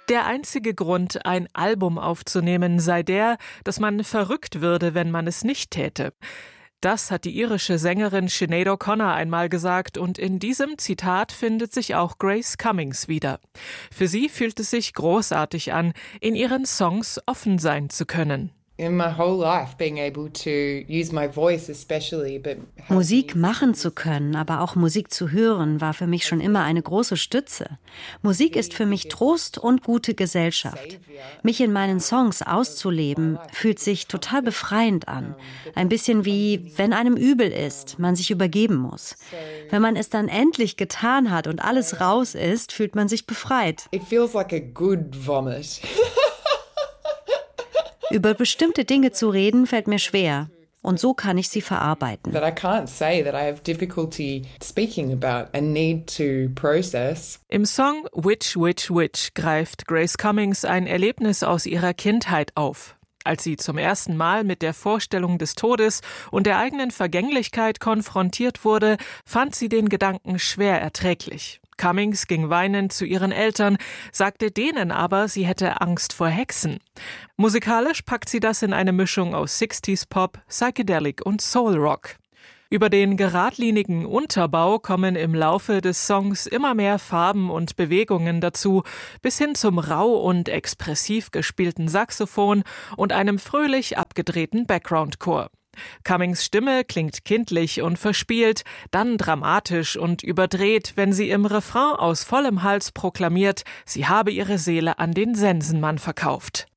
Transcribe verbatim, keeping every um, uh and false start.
Der einzige Grund, ein Album aufzunehmen, sei der, dass man verrückt würde, wenn man es nicht täte. Das hat die irische Sängerin Sinead O'Connor einmal gesagt, und in diesem Zitat findet sich auch Grace Cummings wieder. Für sie fühlt es sich großartig an, in ihren Songs offen sein zu können. Musik machen zu können, aber auch Musik zu hören, war für mich schon immer eine große Stütze. Musik ist für mich Trost und gute Gesellschaft. Mich in meinen Songs auszuleben, fühlt sich total befreiend an. Ein bisschen wie, wenn einem übel ist, man sich übergeben muss. Wenn man es dann endlich getan hat und alles raus ist, fühlt man sich befreit. It feels like a good vomit. Über bestimmte Dinge zu reden, fällt mir schwer. Und so kann ich sie verarbeiten. That I can't say that I have difficulty speaking about and need to process. Im Song Witch, Witch, Witch greift Grace Cummings ein Erlebnis aus ihrer Kindheit auf. Als sie zum ersten Mal mit der Vorstellung des Todes und der eigenen Vergänglichkeit konfrontiert wurde, fand sie den Gedanken schwer erträglich. Cummings ging weinend zu ihren Eltern, sagte denen aber, sie hätte Angst vor Hexen. Musikalisch packt sie das in eine Mischung aus Sixties Pop, Psychedelic und Soul Rock. Über den geradlinigen Unterbau kommen im Laufe des Songs immer mehr Farben und Bewegungen dazu, bis hin zum rau und expressiv gespielten Saxophon und einem fröhlich abgedrehten Background-Chor. Cummings Stimme klingt kindlich und verspielt, dann dramatisch und überdreht, wenn sie im Refrain aus vollem Hals proklamiert, sie habe ihre Seele an den Sensenmann verkauft.